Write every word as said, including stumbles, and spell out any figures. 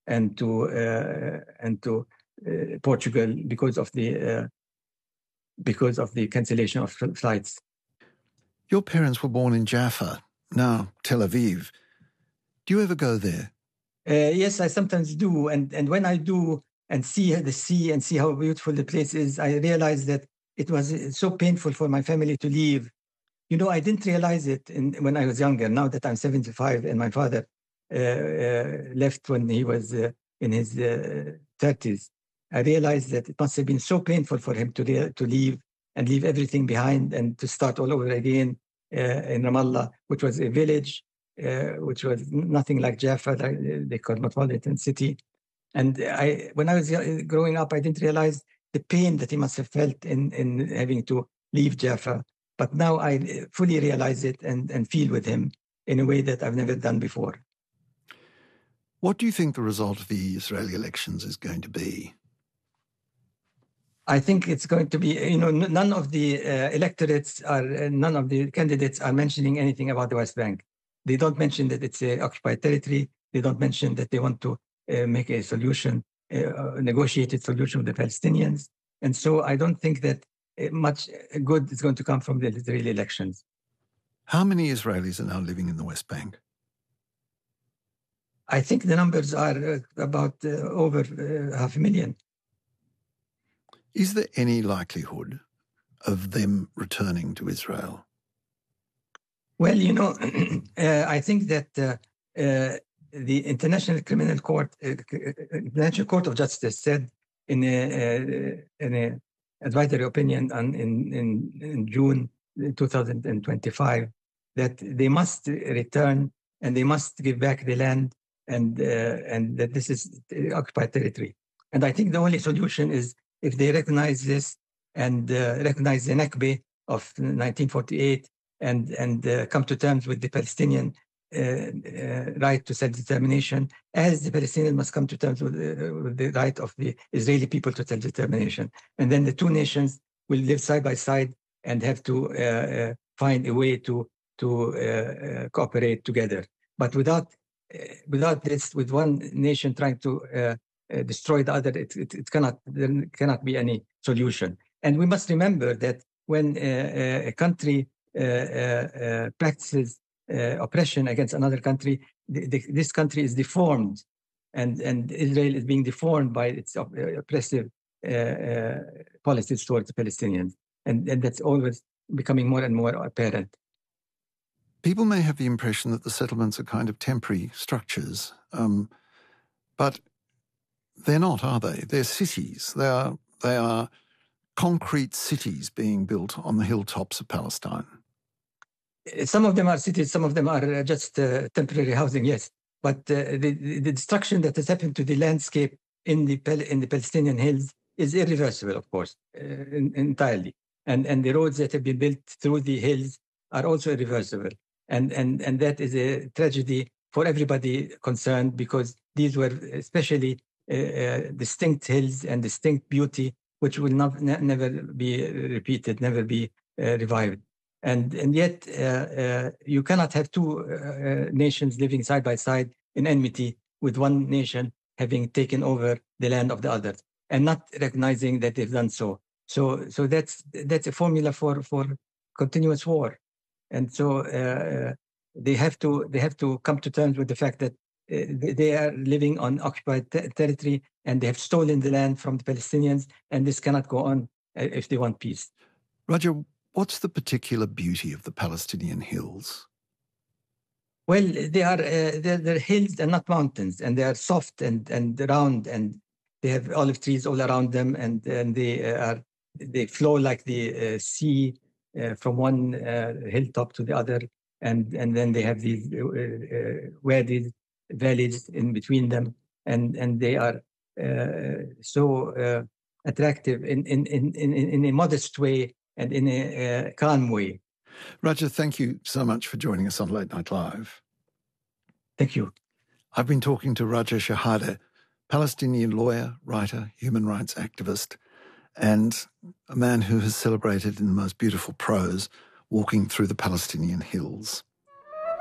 and to uh, and to uh, Portugal because of the uh, because of the cancellation of flights. Your parents were born in Jaffa, now Tel Aviv. Do you ever go there? Uh, yes, I sometimes do. And, and when I do and see the sea and see how beautiful the place is, I realize that it was so painful for my family to leave. You know, I didn't realize it in, when I was younger. Now that I'm seventy-five and my father uh, uh, left when he was uh, in his uh, thirties, I realized that it must have been so painful for him to, re- to leave and leave everything behind and to start all over again uh, in Ramallah, which was a village, uh, which was nothing like Jaffa, the, the cosmopolitan city. And I, when I was growing up, I didn't realize the pain that he must have felt in, in having to leave Jaffa. But now I fully realize it and, and feel with him in a way that I've never done before. What do you think the result of the Israeli elections is going to be? I think it's going to be, you know, none of the uh, electorates are, uh, none of the candidates are mentioning anything about the West Bank. They don't mention that it's a occupied territory. They don't mention that they want to uh, make a solution, uh, a negotiated solution with the Palestinians. And so I don't think that much good is going to come from the Israeli elections. How many Israelis are now living in the West Bank? I think the numbers are uh, about uh, over uh, half a million. Is there any likelihood of them returning to Israel? Well, you know, uh, I think that uh, uh, the International Criminal Court, uh, International Court of Justice said in a, uh, in a advisory opinion on, in, in, in June two thousand twenty-five that they must return and they must give back the land and uh, and that this is occupied territory. And I think the only solution is if they recognize this and uh, recognize the Nakba of nineteen forty-eight and, and uh, come to terms with the Palestinian uh, uh, right to self-determination, as the Palestinians must come to terms with, uh, with the right of the Israeli people to self-determination. And then the two nations will live side by side and have to uh, uh, find a way to, to uh, uh, cooperate together. But without, uh, without this, with one nation trying to uh, Uh, destroy the other, it, it, it cannot, there cannot be any solution. And we must remember that when uh, a country uh, uh, practices uh, oppression against another country, the, the, this country is deformed, and, and Israel is being deformed by its oppressive uh, uh, policies towards the Palestinians. And, and that's always becoming more and more apparent. People may have the impression that the settlements are kind of temporary structures, um, but they're not, are they? They're cities. They are, they are concrete cities being built on the hilltops of Palestine. Some of them are cities, some of them are just uh, temporary housing, yes. But uh, the, the destruction that has happened to the landscape in the, in the Palestinian hills is irreversible, of course, uh, in, entirely. And, and the roads that have been built through the hills are also irreversible. And, and, and that is a tragedy for everybody concerned, because these were especially Uh, uh, distinct hills and distinct beauty, which will not ne- never be repeated, never be uh, revived. And and yet uh, uh, you cannot have two uh, nations living side by side in enmity, with one nation having taken over the land of the other and not recognizing that they've done so. So so that's that's a formula for for continuous war. And so uh, they have to they have to come to terms with the fact that they are living on occupied te- territory and they have stolen the land from the Palestinians, and this cannot go on if they want peace. Roger, what's the particular beauty of the Palestinian hills? Well, they are uh, they're, they're hills and not mountains, and they are soft and, and round, and they have olive trees all around them, and, and they are they flow like the uh, sea uh, from one uh, hilltop to the other, and, and then they have these uh, uh, wadis, valleys in between them, and and they are uh, so uh, attractive in, in in in in a modest way and in a uh, calm way. Roger, thank you so much for joining us on Late Night Live. Thank you. I've been talking to Raja Shehadeh, Palestinian lawyer, writer, human rights activist, and a man who has celebrated in the most beautiful prose walking through the Palestinian hills.